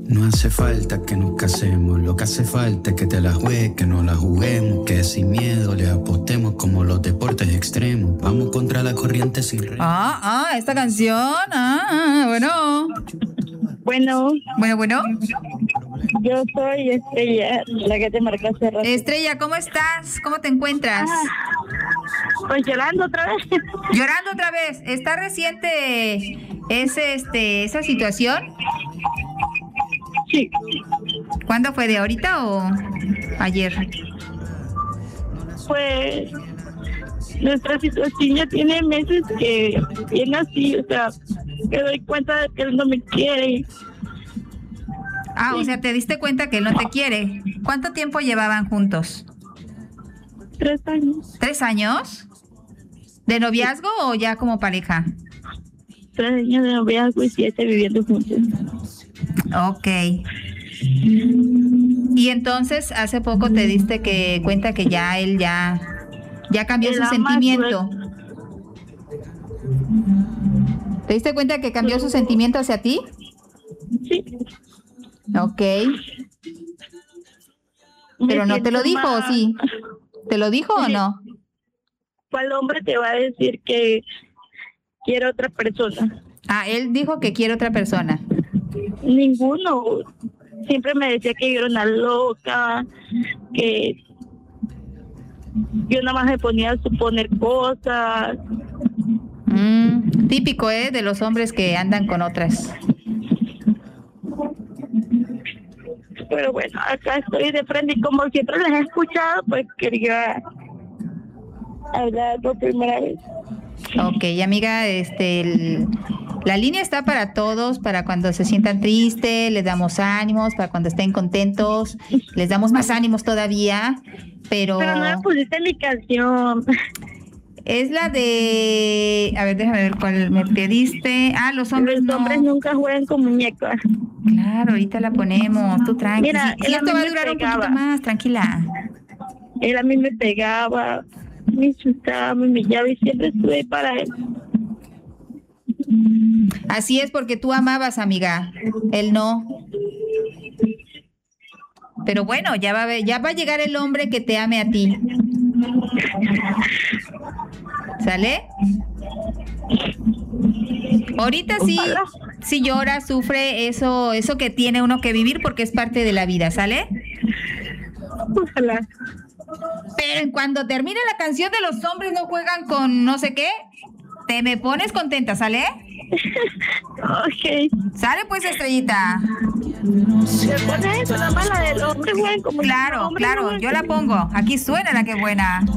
No hace falta que nos casemos, lo que hace falta es que te la juegues, que no la juguemos, que sin miedo le apostemos como los deportes extremos. Vamos contra la corriente sin remo. Esta canción. Bueno. Bueno. Yo soy Estrella, la que te marcó hace rato. Estrella, ¿cómo estás? ¿Cómo te encuentras? Pues llorando otra vez. Llorando otra vez. ¿Está reciente esa situación? Sí. ¿Cuándo fue? ¿De ahorita o ayer? Pues nuestra situación ya tiene meses que viene así, o sea, me doy cuenta de que él no me quiere. O sea, te diste cuenta que él no te quiere. ¿Cuánto tiempo llevaban juntos? 3 años. ¿3 años? ¿De noviazgo o ya como pareja? 3 años de noviazgo y 7 viviendo juntos. Ok. Y entonces hace poco te diste cuenta que ya él ya cambió su sentimiento. ¿Te diste cuenta que cambió su sentimiento hacia ti? Sí. Ok. Pero no te lo dijo, ¿o sí? ¿Te lo dijo o no? ¿Cuál hombre te va a decir que quiere otra persona? Él dijo que quiere otra persona. Ninguno. Siempre me decía que yo era una loca, que yo nada más me ponía a suponer cosas. Típico, de los hombres que andan con otras. Pero bueno, acá estoy de frente y como siempre les he escuchado, pues quería hablar por primera vez. Ok, amiga, la línea está para todos, para cuando se sientan tristes, les damos ánimos, para cuando estén contentos, les damos más ánimos todavía, pero no me pusiste mi canción. Es la de... A ver, déjame ver cuál me pediste. Los hombres hombres nunca juegan con muñecas. Claro, ahorita la ponemos, tú tranqui. Mira, y esto va a durar un poquito más, tranquila. Él a mí me pegaba, me insultaba, me humillaba y siempre estuve para él. Así es, porque tú amabas, amiga. Él no. Pero bueno, ya va a llegar el hombre que te ame a ti. ¿Sale? Ahorita sí llora, sufre, eso que tiene uno que vivir porque es parte de la vida, ¿sale? Ojalá. Pero cuando termine la canción de los hombres no juegan con no sé qué, te me pones contenta, ¿sale? Ok. ¿Sale pues, Estrellita? ¿Se pone eso, la mala del hombre juegan como Claro, yo la pongo. Aquí suena la que buena.